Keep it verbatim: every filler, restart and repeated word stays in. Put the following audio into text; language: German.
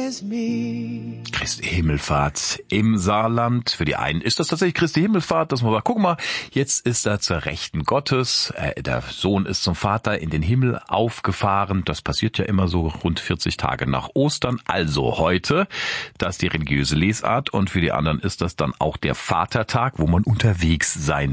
as me. Christi Himmelfahrt im Saarland. Für die einen ist das tatsächlich Christi Himmelfahrt, dass man sagt, guck mal, jetzt ist er zur Rechten Gottes. Äh, der Sohn ist zum Vater in den Himmel aufgefahren. Das passiert ja immer so rund vierzig Tage nach Ostern. Also heute, das ist die religiöse Lesart. Und für die anderen ist das dann auch der Vatertag, wo man unterwegs sein